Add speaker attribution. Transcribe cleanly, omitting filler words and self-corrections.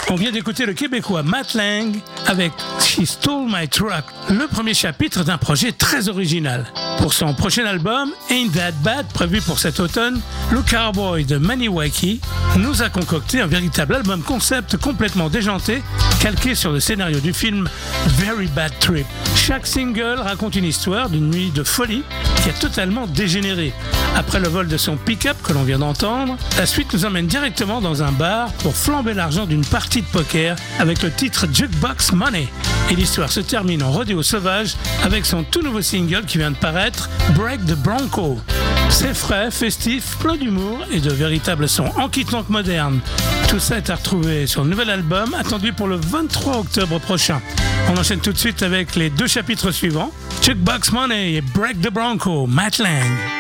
Speaker 1: On vient d'écouter le Québécois Matt Lang avec She Stole My Truck, le premier chapitre d'un projet très original. Pour son prochain album, Ain't That Bad, prévu pour cet automne, le Cowboy de Maniwaki nous a concocté un véritable album concept complètement déjanté, calqué sur le scénario du film Very Bad Trip. Chaque single raconte une histoire d'une nuit de folie qui a totalement dégénéré. Après le vol de son pick-up que l'on vient d'entendre, la suite nous emmène directement dans un bar pour flamber l'argent d'une partie de poker avec le titre Jukebox Money. Et l'histoire se termine en rodéo sauvage avec son tout nouveau single qui vient de paraître, Break the Bronco. C'est frais, festif, plein d'humour et de véritables sons enquitantes modernes. Tout ça est à retrouver sur le nouvel album attendu pour le 23 octobre prochain. On enchaîne tout de suite avec les deux chapitres suivants, Jukebox Money et Break the Bronco, Matt Lang.